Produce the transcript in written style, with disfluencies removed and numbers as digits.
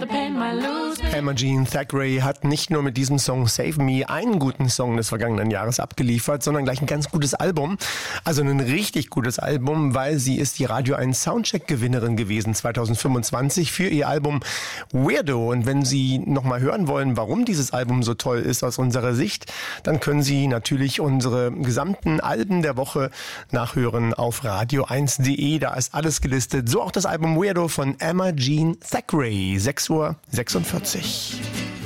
Emma Jean Thackeray hat nicht nur mit diesem Song Save Me einen guten Song des vergangenen Jahres abgeliefert, sondern gleich ein ganz gutes Album. Also ein richtig gutes Album, weil sie ist die Radio 1 Soundcheck-Gewinnerin gewesen 2025 für ihr Album Weirdo. Und wenn Sie nochmal hören wollen, warum dieses Album so toll ist aus unserer Sicht, dann können Sie natürlich unsere gesamten Alben der Woche nachhören auf radio1.de. Da ist alles gelistet. So auch das Album Weirdo von Emma Jean Thackeray. 6:46 Uhr.